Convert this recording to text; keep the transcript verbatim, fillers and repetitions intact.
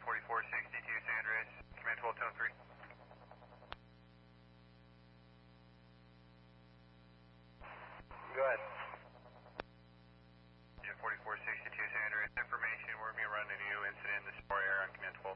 forty-four sixty-two San Andreas, command twelve tone three. Go ahead. Yeah, forty-four sixty-two San Andreas, information, we're going to be running a new incident in the Spore area on command twelve.